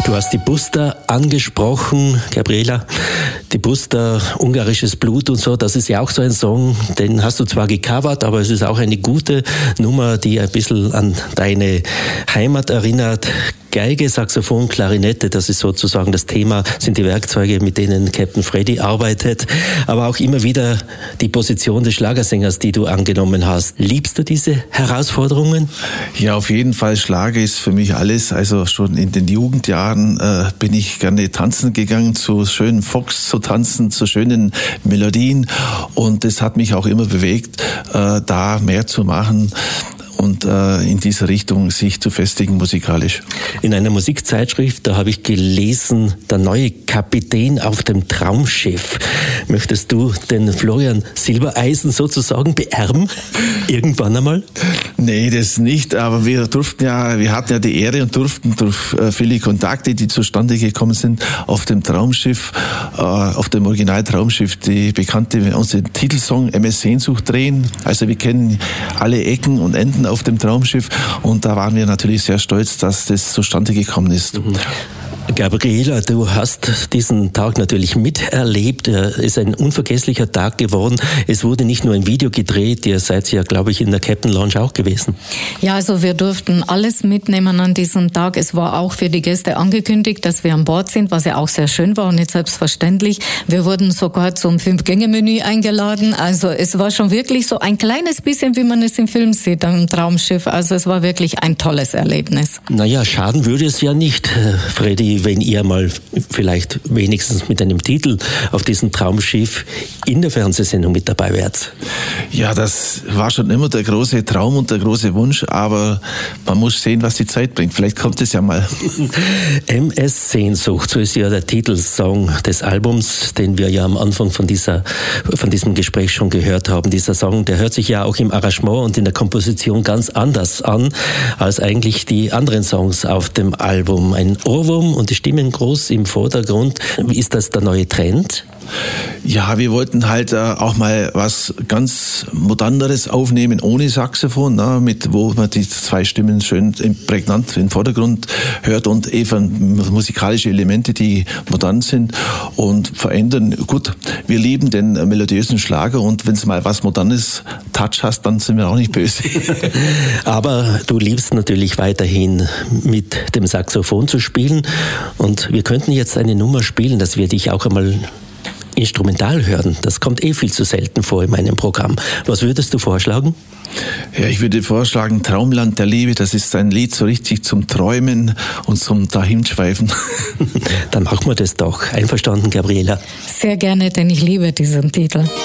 Du hast die Buster angesprochen, Gabriela. Die Buster, ungarisches Blut und so, das ist ja auch so ein Song, den hast du zwar gecovert, aber es ist auch eine gute Nummer, die ein bisschen an deine Heimat erinnert. Geige, Saxophon, Klarinette, das ist sozusagen das Thema, sind die Werkzeuge, mit denen Captain Freddy arbeitet. Aber auch immer wieder die Position des Schlagersängers, die du angenommen hast. Liebst du diese Herausforderungen? Ja, auf jeden Fall. Schlager ist für mich alles. Also schon in den Jugendjahren bin ich gerne tanzen gegangen, zu schönen Fox zu tanzen, zu schönen Melodien. Und das hat mich auch immer bewegt, da mehr zu machen und in diese Richtung sich zu festigen musikalisch. In einer Musikzeitschrift, da habe ich gelesen, der neue Kapitän auf dem Traumschiff. Möchtest du den Florian Silbereisen sozusagen beerben? Irgendwann einmal? Nee, das nicht, aber wir hatten ja die Ehre und durften durch viele Kontakte, die zustande gekommen sind, auf dem Traumschiff, auf dem Original Traumschiff, die bekannte, unseren Titelsong MS Sehnsucht drehen. Also wir kennen alle Ecken und Enden auf dem Traumschiff und da waren wir natürlich sehr stolz, dass das zustande gekommen ist. Gabriela, du hast diesen Tag natürlich miterlebt. Es ist ein unvergesslicher Tag geworden. Es wurde nicht nur ein Video gedreht, ihr seid ja, glaube ich, in der Captain Lounge auch gewesen. Ja, also wir durften alles mitnehmen an diesem Tag. Es war auch für die Gäste angekündigt, dass wir an Bord sind, was ja auch sehr schön war und nicht selbstverständlich. Wir wurden sogar zum 5-Gänge-Menü eingeladen. Also es war schon wirklich so ein kleines bisschen, wie man es im Film sieht, am Traumschiff. Also es war wirklich ein tolles Erlebnis. Naja, schaden würde es ja nicht, Freddy, wenn ihr mal vielleicht wenigstens mit einem Titel auf diesem Traumschiff in der Fernsehsendung mit dabei wärt. Ja, das war schon immer der große Traum und der große Wunsch, aber man muss sehen, was die Zeit bringt. Vielleicht kommt es ja mal. MS Sehnsucht, so ist ja der Titelsong des Albums, den wir ja am Anfang von diesem Gespräch schon gehört haben. Dieser Song, der hört sich ja auch im Arrangement und in der Komposition ganz anders an, als eigentlich die anderen Songs auf dem Album. Ein Ohrwurm und die Stimmen groß im Vordergrund. Ist das der neue Trend? Ja, wir wollten halt auch mal was ganz Moderneres aufnehmen, ohne Saxophon, wo man die zwei Stimmen schön prägnant im Vordergrund hört und eben musikalische Elemente, die modern sind und verändern. Gut, wir lieben den melodiösen Schlager und wenn es mal was Modernes Touch hast, dann sind wir auch nicht böse. Aber du liebst natürlich weiterhin mit dem Saxophon zu spielen und wir könnten jetzt eine Nummer spielen, dass wir dich auch einmal instrumental hören. Das kommt viel zu selten vor in meinem Programm. Was würdest du vorschlagen? Ja, ich würde vorschlagen, Traumland der Liebe, das ist ein Lied so richtig zum Träumen und zum Dahinschweifen. Dann machen wir das doch. Einverstanden, Gabriela? Sehr gerne, denn ich liebe diesen Titel.